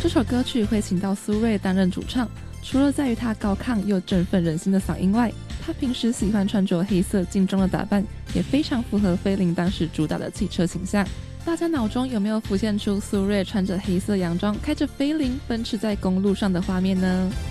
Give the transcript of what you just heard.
这首歌曲会请到苏芮担任主唱，除了在于他高亢又振奋人心的嗓音外，他平时喜欢穿着黑色劲装的打扮，也非常符合菲林当时主打的汽车形象。大家脑中有没有浮现出苏芮穿着黑色洋装，开着菲林奔驰在公路上的画面呢？